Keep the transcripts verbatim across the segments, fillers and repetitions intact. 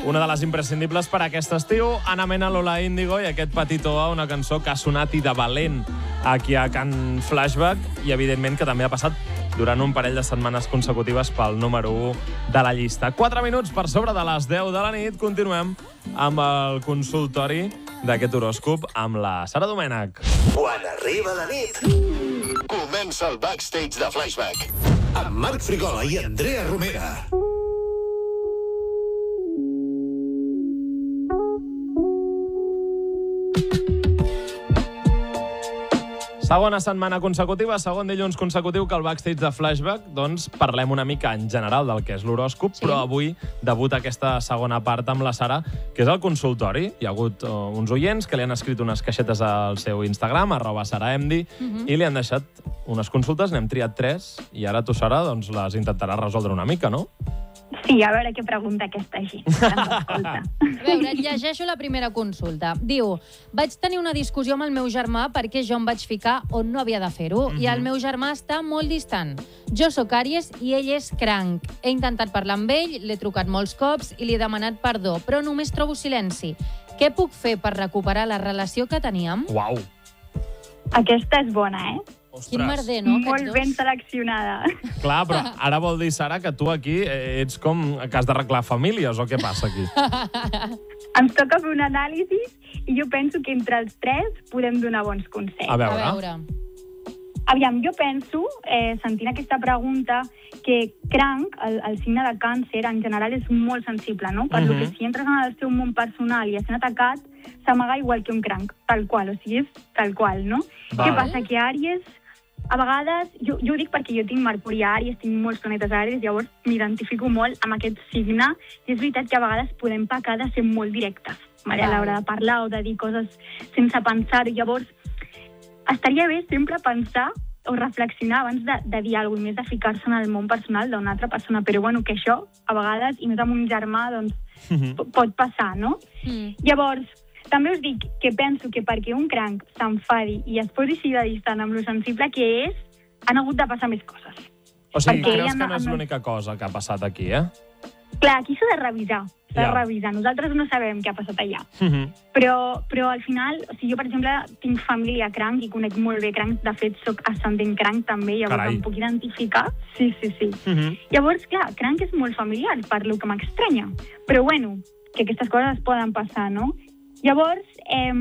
una de les imprescindibles per a aquest estiu. Ana Mena, Lola Índigo i aquest Petit Oa, una cançó que ha sonat i de valent aquí a Can Flashback i, evidentment, que també ha passat durant un parell de setmanes consecutives pel número u de la llista. Quatre minuts per sobre de les deu de la nit. Continuem amb el consultori d'aquest horòscop amb la Sara Domènech. Quan arriba la nit, comença el backstage de Flashback amb Marc Frigola i Andrea Romera. Segona setmana consecutiva, segon dilluns consecutiu que al backstage de Flashback doncs parlem una mica en general del que és l'horòscop, sí. Però avui debuta aquesta segona part amb la Sara, que és el consultori. Hi ha hagut uh, uns oients que li han escrit unes caixetes al seu Instagram, arroba saraemdi, uh-huh. i li han deixat unes consultes, n'hem triat tres, i ara tu, Sara, doncs les intentaràs resoldre una mica, no? Sí, a veure què pregunta aquesta gent. A veure, et llegeixo la primera consulta. Diu, vaig tenir una discussió amb el meu germà perquè jo em vaig ficar on no havia de fer-ho, mm-hmm. i el meu germà està molt distant. Jo sóc Àries i ell és cranc. He intentat parlar amb ell, l'he trucat molts cops i li he demanat perdó, però només trobo silenci. Què puc fer per recuperar la relació que teníem? Uau! Aquesta és bona, eh? Ostres. Quin merder, no? Molt ben seleccionada. Clar, però ara vol dir, Sara, que tu aquí ets com que has d'arreglar famílies, o què passa aquí? Ens toca fer un anàlisi i jo penso que entre els tres podem donar bons consells. A veure. A veure. Aviam, jo penso, eh, sentint aquesta pregunta, que cranc, el, el signe de càncer, en general és molt sensible, no? Per uh-huh. lo que si entres en el seu món personal i es sent atacat, s'amaga igual que un cranc, tal qual, o sigui, és tal qual, no? Vale. Què passa? Que Àries, a vegades, jo, jo ho dic perquè jo tinc Mercuri a Àries, tinc molts planetes a Àries, llavors m'identifico molt amb aquest signe, i és veritat que a vegades podem pecar de ser molt directes, vale? A l'hora de parlar o de dir coses sense pensar-ho. Llavors, estaria bé sempre pensar o reflexionar abans de, de dir alguna cosa, i més de ficar-se en el món personal d'una altra persona. Però bueno, que això, a vegades, i més amb un germà, doncs, mm-hmm. pot passar, no? Mm. Llavors, també us dic que penso que perquè un cranc s'enfadi i es posi així de distant amb lo sensible que és, han hagut de passar més coses. O sigui, perquè creus que no és no... l'única cosa que ha passat aquí, eh? Clar, aquí s'ha de revisar, s'ha Ja. de revisar. Nosaltres no sabem què ha passat allà. Mm-hmm. Però, però al final, o sigui, jo, per exemple, tinc família cranc i conec molt bé crancs. De fet, soc ascendent cranc també, llavors Carai. em puc identificar. Sí, sí, sí. Mm-hmm. Llavors, clar, cranc és molt familiar, per lo que m'estranya. Però, bueno, que aquestes coses poden passar, no? Llavors, eh,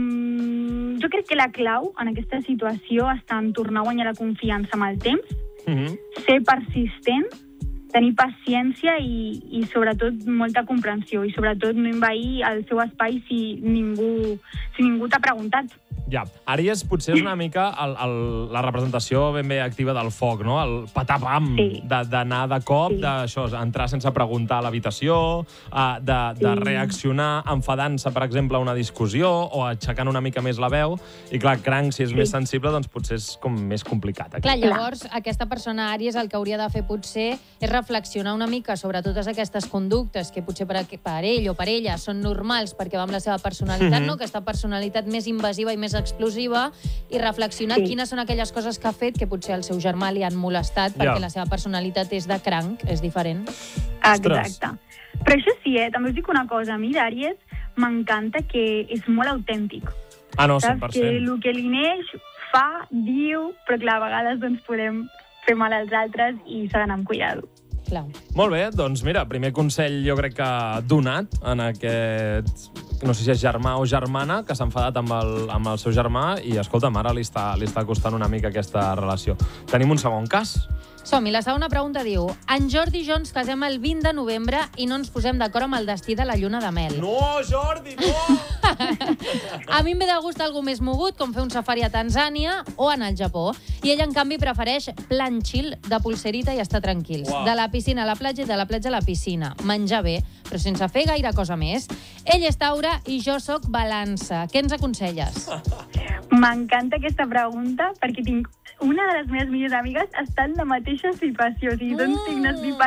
jo crec que la clau en aquesta situació està en tornar a guanyar la confiança amb el temps, Mm-hmm. ser persistent, tenir paciència i, i sobretot molta comprensió i sobretot no envair el seu espai si ningú, si ningú t'ha preguntat. Ja, Àries potser és una mica el, el, la representació ben bé activa del foc, no? El patapam, Sí. d'anar de, de cop, Sí. d'això, entrar sense preguntar a l'habitació, uh, de, de Sí. reaccionar enfadant-se, per exemple, a una discussió o aixecant una mica més la veu. I clar, cranc, si és Sí. més sensible, doncs potser és com més complicat. Aquí. Clar, llavors, aquesta persona Àries el que hauria de fer potser és reflexionar una mica sobre totes aquestes conductes que potser per, per ell o per ella són normals perquè va amb la seva personalitat, Mhm. no? Aquesta personalitat més invasiva i més explosiva, i reflexionar Sí. quines són aquelles coses que ha fet que potser al seu germà li han molestat perquè Ja. la seva personalitat és de cranc, és diferent. Exacte. Però això sí, eh, també us dic una cosa. A mi d'Àries m'encanta que és molt autèntic. Ah, no, cent Saps? per Que cent. el que li neix, fa, diu, però clar, a vegades doncs, podem fer mal als altres i s'ha d'anar amb cuidado. Clar. Molt bé, doncs mira, primer consell jo crec que donat en aquest, no sé si és germà o germana, que s'ha enfadat amb el, amb el seu germà i, escolta'm, ara li està, li està costant una mica aquesta relació. Tenim un segon cas. Som-hi, la segona pregunta diu: en Jordi i jo ens casem el vint de novembre i no ens posem d'acord amb el destí de la lluna de mel. No, Jordi, no! A mi em ve de gust algú més mogut, com fer un safari a Tanzània o anar al Japó. I ell, en canvi, prefereix plan chill, de pulserita i estar tranquils. Uau. De la piscina a la platja i de la platja a la piscina. Menjar bé, però sense fer gaire cosa més. Ell és Taure i jo sóc Balança. Què ens aconselles? M'encanta aquesta pregunta perquè tinc una de les meves millors amigues està en la mateixa situació. O sigui, són Mm. signes diferents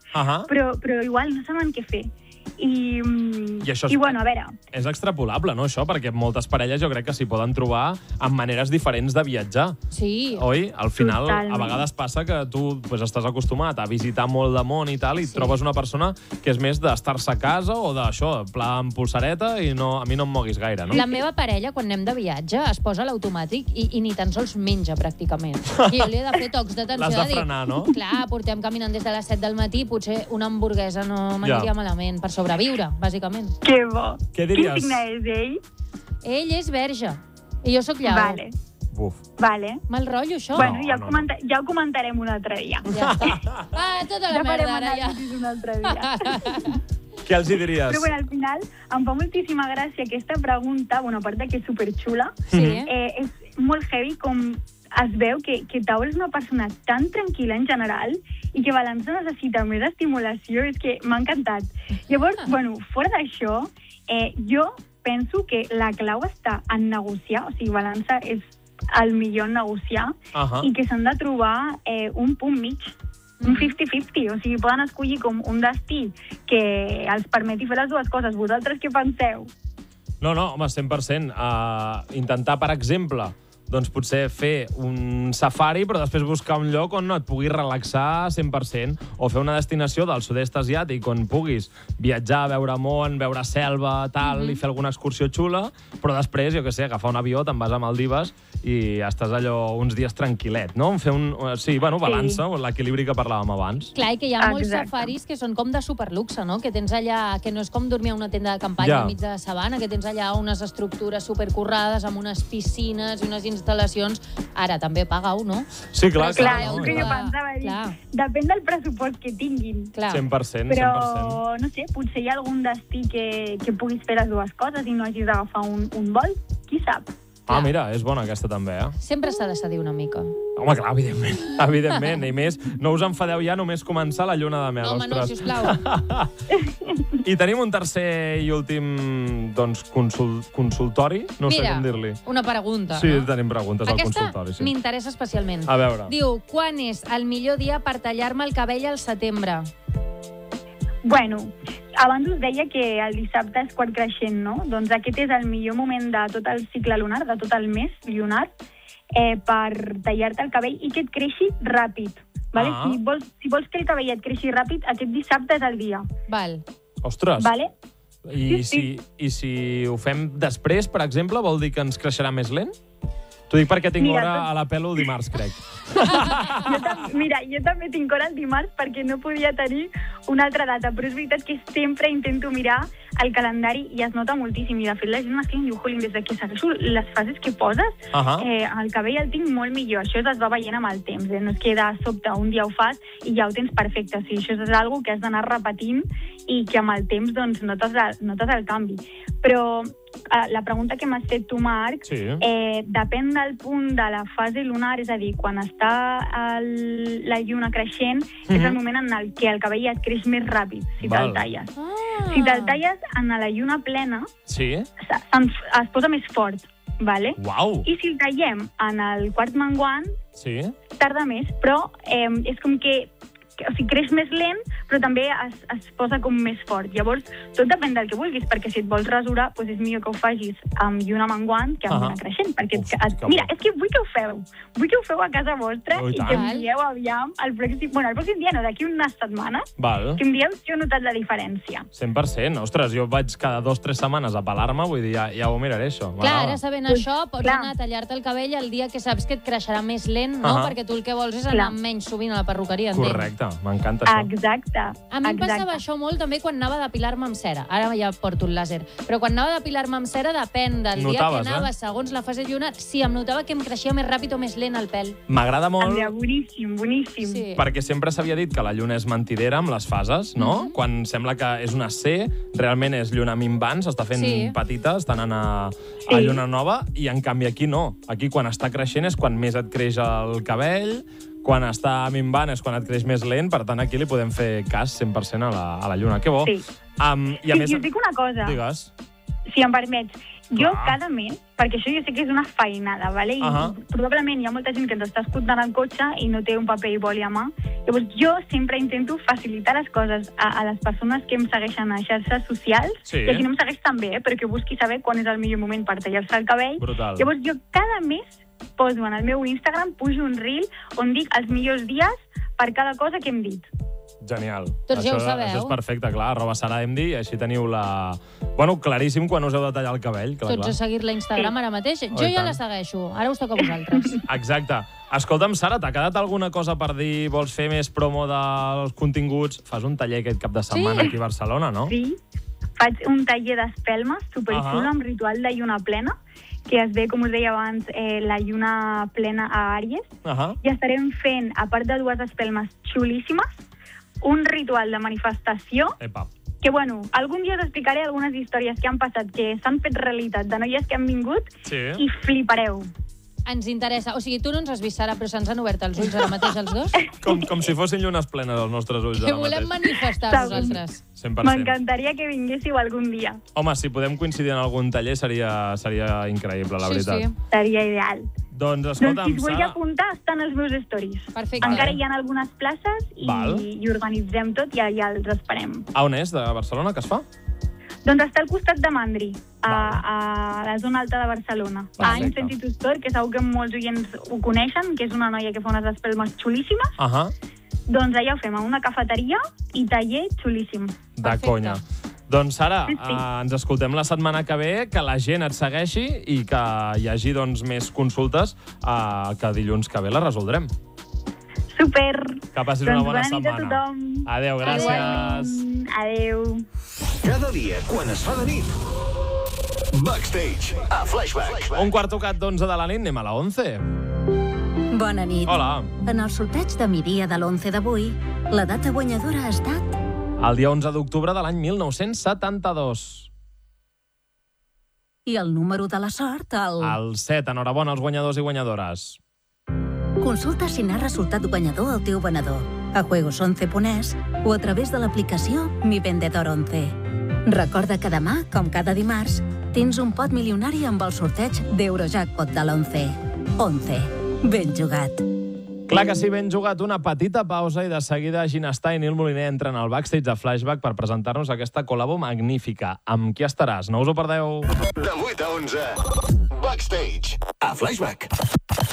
Ahà. però, però igual no saben què fer. I, I això és, i bueno, a veure... és extrapolable, no, això? Perquè moltes parelles jo crec que s'hi poden trobar amb maneres diferents de viatjar. Sí. Oi? Al final, Totalment. a vegades passa que tu pues, estàs acostumat a visitar molt de món i tal, i sí. trobes una persona que és més d'estar-se a casa o d'això, pla amb pulsareta, i no, a mi no em moguis gaire, no? La meva parella, quan anem de viatge, es posa a l'automàtic i, i ni tan sols menja, pràcticament. I jo li he de fer tocs d'atenció. L'has de frenar, no? Clar, portem caminant des de les set del matí, potser una hamburguesa no m'aniria Ja. malament, per sobreviure, bàsicament. Que bo. Què diries? Quin signe és ell? Ell és verge, i jo sóc llau. Vale, Buf. vale. Mal rotllo, això? Bueno, ja, no, ho comenta ja ho comentarem un altre dia. Ja està. Ah, tota la Ja farem merda, ara ja. anàlisis un altre dia. Què els hi diries? Però bueno, al final em fa moltíssima gràcia aquesta pregunta, bueno, a part de que és superxula, Sí. eh, és molt heavy com es veu que, que Tao és una persona tan tranquil·la en general i que Balança necessita més estimulació, és que m'ha encantat. Llavors, Ah. bueno, fora d'això, eh, jo penso que la clau està en negociar, o sigui, Balança és el millor en negociar, Ahà. i que s'han de trobar eh, un punt mig, un cinquanta cinquanta, o sigui, poden escollir com un destí que els permeti fer les dues coses. Vosaltres què penseu? No, no, home, cent per cent. Uh, intentar, per exemple, doncs potser fer un safari, però després buscar un lloc on et puguis relaxar cent per cent, o fer una destinació del sud-est asiàtic on puguis viatjar, veure món, veure selva, tal, mm-hmm. i fer alguna excursió xula, però després, jo què sé, agafar un avió, te'n vas a Maldives i estàs allò uns dies tranquil·let, no? Fer un... Sí, bueno, balança, sí. L'equilibri que parlàvem abans. Clar, i que hi ha molts Exacte. safaris que són com de superluxe, no? Que tens allà, que no és com dormir a una tenda de campanya Ja. enmig de sabana, que tens allà unes estructures supercurrades amb unes piscines i unes instal·lacions. Ara, també paga-ho, no? Sí, clar, Però clar. Clar, és no? el que jo Clar, pensava dir. clar. Depèn del pressupost que tinguin. Clar. cent per cent, Però, cent per cent. no sé, potser hi ha algun destí que, que puguis fer les dues coses i no hagis d'agafar un, un vol. Qui sap? Ah, mira, és bona aquesta també, eh? Sempre s'ha de cedir una mica. Home, clar, evidentment. Evidentment. I més, no us enfadeu ja només començar la lluna de mel, No, home, no, ostres. sisplau. I tenim un tercer i últim, doncs, consul consultori. No sé Mira, com dir-li. una pregunta. Sí, no? tenim preguntes al Aquesta consultori, sí. m'interessa especialment. A veure. Diu, quan és el millor dia per tallar-me el cabell al setembre? Bueno, abans us deia que el dissabte és quart creixent, no? Doncs aquest és el millor moment de tot el cicle lunar, de tot el mes lunar, eh, per tallar-te el cabell i que et creixi ràpid. Vale? Ah. Si, vols, si vols que el cabell et creixi ràpid, aquest dissabte és el dia. Val. Ostres. Vale? I, Sí, si, sí. I si ho fem després, per exemple, vol dir que ens creixerà més lent? T'ho dic perquè tinc Mira, hora tot- a la pelo el dimarts, crec. Jo tam Mira, jo també tinc hora el dimarts perquè no podia tenir una altra data, però és veritat que sempre intento mirar el calendari i es nota moltíssim. I de fet la gent m'escriu i diu, jolín, des de que segueixo les fases que poses, Ahà. eh, el cabell el tinc molt millor. Això es va veient amb el temps, eh? No és que de sobte un dia ho fas i ja ho tens perfecte. O sigui, això és algo que has d'anar repetint i que amb el temps doncs, notes, el, notes el canvi. Però eh, la pregunta que m'has fet tu, Marc, Sí. eh, depèn del punt de la fase lunar, és a dir, quan està el, la lluna creixent, és Mhm. el moment en el què el cabell et creix més ràpid, si Val. te'l talles. Ah. Si te'l talles en la lluna plena, Sí? es, es posa més fort, vale? Uau! I si el tallem en el quart menguant, Sí? tarda més, però eh, és com que, que o sigui, creix més lent, però també es, es posa com més fort. Llavors, tot depèn del que vulguis, perquè si et vols rasurar, doncs és millor que ho facis amb lluna menguant que amb Ahà. lluna creixent. Perquè Uf, et, que mira, bo. és que vull que ho feu. Vull que ho feu a casa vostra Oh, i i tant. que em dieu aviam el pròxim... Bueno, el pròxim dia no, d'aquí unes setmanes, Val. que em dieu si heu notat la diferència. cent per cent. Ostres, jo vaig cada dos o tres setmanes a pelar-me, vull dir, ja, ja ho miraré, això. Clar, M'agrada. ara sabent Pues, això, pots clar. anar a tallar-te el cabell el dia que saps que et creixerà més lent, no? Ahà. Perquè tu el que vols és anar Clar. menys sovint a la perruqueria, entenc. Correcte, m'encanta això. Exacte. A mi em exacte. passava això molt també quan anava a depilar-me amb cera. Ara ja porto el làser. Però quan anava a depilar-me amb cera, depèn del Notaves, dia que anava, eh? segons la fase lunar, sí, em notava que em creixia més ràpid o més lent el pèl. M'agrada molt... Andrea, boníssim, boníssim. Sí. Perquè sempre s'havia dit que la lluna és mentidera amb les fases, no? Mhm. Quan sembla que és una C, realment és lluna minvant, s'està fent Sí. petita, està anant a, a Sí. lluna nova, i en canvi aquí no. Aquí quan està creixent és quan més et creix el cabell, quan està minvant és quan et creix més lent, per tant aquí li podem fer cas cent per cent a la, a la lluna. Que bo. Sí. Um, I a I, més... I us dic una cosa, Digues. si em permets. Jo Clar. cada mes, perquè això jo sé que és una feinada, ¿vale? I Ahà. probablement hi ha molta gent que ens està escoltant al cotxe i no té un paper i boli a mà. Llavors jo sempre intento facilitar les coses a, a les persones que em segueixen a xarxes socials, Sí. i a qui no em segueix també, eh? però que busqui saber quan és el millor moment per tallar-se el cabell. Brutal. Llavors jo cada mes poso en el meu Instagram, pujo un reel on dic els millors dies per cada cosa que hem dit. Genial. Tots ja això, ho sabeu. Això és perfecte, clar. Arroba Sara Emdi, i així teniu la... Bueno, claríssim quan us heu de tallar el cabell. Clar, Tots a clar. seguir-la a Instagram ara mateix. Oh, Jo i ja tant. la segueixo. Ara us toca a vosaltres. Exacte. Escolta'm, Sara, t'ha quedat alguna cosa per dir? Vols fer més promo dels continguts? Fas un taller aquest cap de setmana Sí. aquí a Barcelona, no? Sí, faig un taller d'espelmes superxulo Ahà. amb ritual de lluna plena, que es ve, com us deia abans, eh, la lluna plena a Àries. Ahà. I estarem fent, a part de dues espelmes xulíssimes, un ritual de manifestació Epa. que, bueno, algun dia us explicaré algunes històries que han passat, que s'han fet realitat, de noies que han vingut, Sí. i flipareu. Ens interessa. O sigui, tu no ens has vist, Sara, però se'ns han obert els ulls ara mateix els dos. Com, com si fossin llunes plenes els nostres ulls Que ara volem mateix. manifestar Segur. nosaltres. cent per cent. M'encantaria que vinguéssiu algun dia. Home, si podem coincidir en algun taller seria, seria increïble, la Sí, veritat. sí. Seria ideal. Doncs Doncs si escolta'm, us vull Sara... apuntar, estan els meus stories. Perfecte. Encara hi ha algunes places i, Val. i organitzem tot i ja, ja els esperem. A on és, de Barcelona, que es fa? Doncs està al costat de Mandri, a, a la zona alta de Barcelona. A Perfecte. Incentive Store, que segur que molts oients ho coneixen, que és una noia que fa unes espelmes xulíssimes. Ahà, Doncs allà ho fem, a una cafeteria i taller xulíssim. de Perfecte. conya. Doncs, Sara, Sí, sí. eh, ens escoltem la setmana que ve, que la gent et segueixi i que hi hagi doncs, més consultes, eh, que dilluns que ve la resoldrem. Super! Que passis Doncs una bona, bona nit a setmana. tothom. Adéu, gràcies. Igualment. Adéu. Cada dia, quan es fa de nit. Backstage, a Flashback. Un quart tocat d'onze de la nit, anem a la onze. Bona nit. Hola. En el sorteig de migdia de l'onze d'avui, la data guanyadora ha estat El dia onze d'octubre de l'any mil nou-cents setanta-dos. i el número de la sort, el... El set, enhorabona als guanyadors i guanyadores. Consulta si n'ha resultat guanyador el teu venedor a juegos once punt es o a través de l'aplicació Mi Vendedor once. Recorda que demà, com cada dimarts, tens un pot milionari amb el sorteig d'Eurojackpot de l'onze. onze. Ben jugat. Clar que sí, ben jugat. Una petita pausa i de seguida Ginestar i Nil Moliner entren al backstage de Flashback per presentar-nos aquesta col·labo magnífica. Amb qui estaràs? No us ho perdeu. De vuit a onze. Backstage, a Flashback.